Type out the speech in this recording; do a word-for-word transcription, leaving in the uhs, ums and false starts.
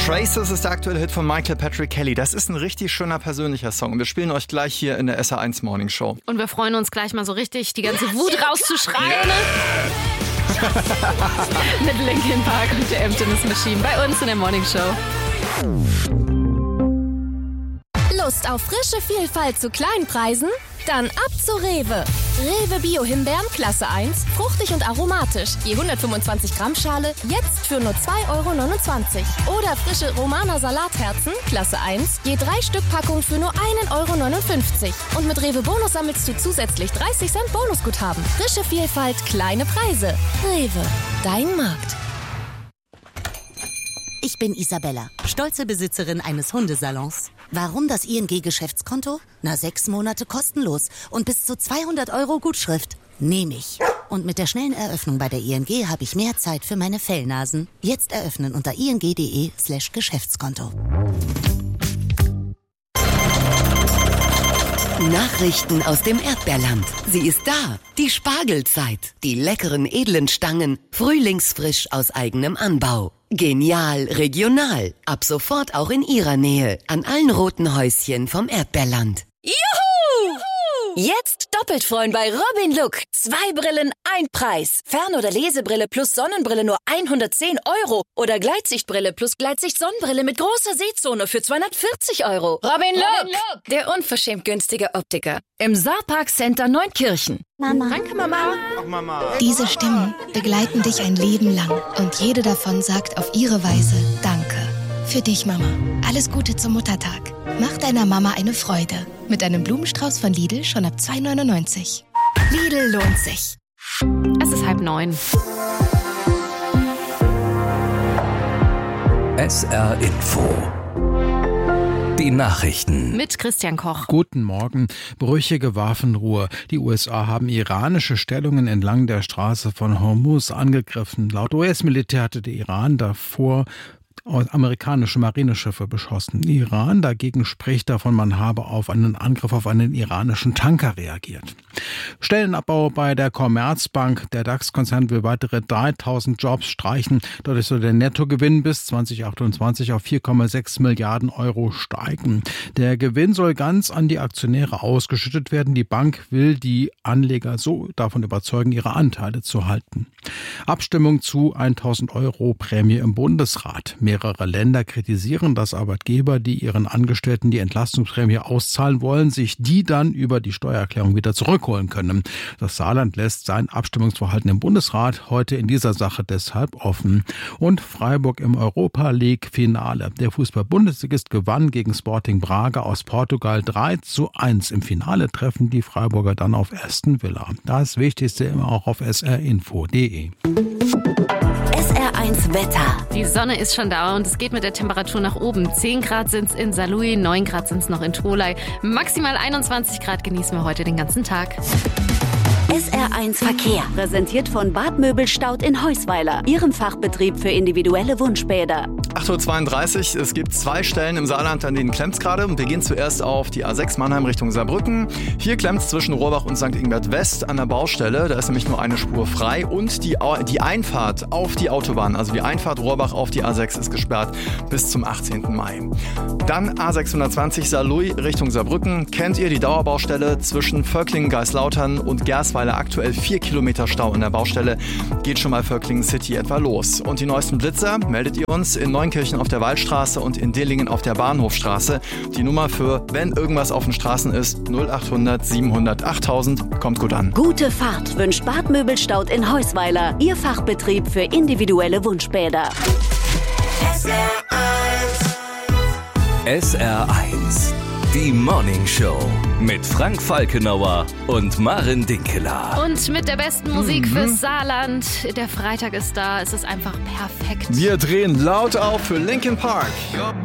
Traces ist der aktuelle Hit von Michael Patrick Kelly. Das ist ein richtig schöner persönlicher Song. Wir spielen euch gleich hier in der S R eins Morning Show. Und wir freuen uns gleich mal so richtig, die ganze Wut rauszuschreien. Mit Linkin Park und der Emptiness Machine bei uns in der Morning Show. Lust auf frische Vielfalt zu Kleinpreisen? Dann ab zu Rewe. Rewe Bio-Himbeeren Klasse eins, fruchtig und aromatisch. Je hundertfünfundzwanzig Gramm Schale, jetzt für nur zwei Euro neunundzwanzig. Oder frische Romana Salatherzen Klasse eins, je drei Stück Packung für nur ein Euro neunundfünfzig. Und mit Rewe Bonus sammelst du zusätzlich dreißig Cent Bonusguthaben. Frische Vielfalt, kleine Preise. Rewe, dein Markt. Ich bin Isabella, stolze Besitzerin eines Hundesalons. Warum das I N G-Geschäftskonto? Na, sechs Monate kostenlos und bis zu zweihundert Euro Gutschrift. Nehme ich. Und mit der schnellen Eröffnung bei der I N G habe ich mehr Zeit für meine Fellnasen. Jetzt eröffnen unter ing.de slash Geschäftskonto. Nachrichten aus dem Erdbeerland. Sie ist da. Die Spargelzeit. Die leckeren, edlen Stangen. Frühlingsfrisch aus eigenem Anbau. Genial regional. Ab sofort auch in Ihrer Nähe. An allen roten Häuschen vom Erdbeerland. Juhu! Jetzt doppelt freuen bei Robin Look. Zwei Brillen, ein Preis. Fern- oder Lesebrille plus Sonnenbrille nur hundertzehn Euro. Oder Gleitsichtbrille plus Gleitsicht-Sonnenbrille mit großer Sehzone für zweihundertvierzig Euro. Robin Look, Robin Look. Der unverschämt günstige Optiker. Im Saarpark Center Neunkirchen. Mama. Danke, Mama. Ach, Mama. Diese Stimmen begleiten dich ein Leben lang. Und jede davon sagt auf ihre Weise Danke. Für dich, Mama. Alles Gute zum Muttertag. Mach deiner Mama eine Freude. Mit einem Blumenstrauß von Lidl schon ab zwei neunundneunzig. Lidl lohnt sich. Es ist halb neun. S R Info. Die Nachrichten. Mit Christian Koch. Guten Morgen. Brüchige Waffenruhe. Die U S A haben iranische Stellungen entlang der Straße von Hormuz angegriffen. Laut U S-Militär hatte der Iran davor amerikanische Marineschiffe beschossen. Iran dagegen spricht davon, man habe auf einen Angriff auf einen iranischen Tanker reagiert. Stellenabbau bei der Commerzbank. Der DAX-Konzern will weitere dreitausend Jobs streichen. Dadurch soll der Nettogewinn bis zwanzig achtundzwanzig auf vier Komma sechs Milliarden Euro steigen. Der Gewinn soll ganz an die Aktionäre ausgeschüttet werden. Die Bank will die Anleger so davon überzeugen, ihre Anteile zu halten. Abstimmung zu tausend Euro Prämie im Bundesrat. Mehrere Länder kritisieren, dass Arbeitgeber, die ihren Angestellten die Entlastungsprämie auszahlen wollen, sich die dann über die Steuererklärung wieder zurückholen können. Das Saarland lässt sein Abstimmungsverhalten im Bundesrat heute in dieser Sache deshalb offen. Und Freiburg im Europa-League-Finale. Der Fußball-Bundesligist gewann gegen Sporting Braga aus Portugal drei zu eins. Im Finale treffen die Freiburger dann auf Aston Villa. Das Wichtigste immer auch auf s r info punkt d e. S R eins Wetter. Die Sonne ist schon da und es geht mit der Temperatur nach oben. zehn Grad sind es in Saarlouis, neun Grad sind es noch in Tholey. Maximal einundzwanzig Grad genießen wir heute den ganzen Tag. S R eins Verkehr. Präsentiert von Bad Möbelstaud in Heusweiler. Ihrem Fachbetrieb für individuelle Wunschbäder. acht Uhr zweiunddreißig, es gibt zwei Stellen im Saarland, an denen klemmt es gerade. Und wir gehen zuerst auf die A sechs Mannheim Richtung Saarbrücken. Hier klemmt es zwischen Rohrbach und Sankt Ingbert West an der Baustelle. Da ist nämlich nur eine Spur frei. Und die, die Einfahrt auf die Autobahn, also die Einfahrt Rohrbach auf die A sechs ist gesperrt bis zum achtzehnten Mai. Dann A sechshundertzwanzig Saarlouis Richtung Saarbrücken. Kennt ihr die Dauerbaustelle zwischen Völklingen, Geislautern und Gersweiler? Aktuell vier Kilometer Stau in der Baustelle. Geht schon mal Völklingen City etwa los. Und die neuesten Blitzer meldet ihr uns in Neunkirchen auf der Waldstraße und in Dillingen auf der Bahnhofstraße. Die Nummer für, wenn irgendwas auf den Straßen ist, null achthundert siebenhundert achttausend. Kommt gut an. Gute Fahrt wünscht Bad Möbelstaud in Heusweiler. Ihr Fachbetrieb für individuelle Wunschbäder. S R eins. S R eins. Die Morning Show mit Frank Falkenauer und Maren Dinkeler. Und mit der besten Musik mhm. fürs Saarland. Der Freitag ist da, es ist einfach perfekt. Wir drehen laut auf für Linkin Park. Your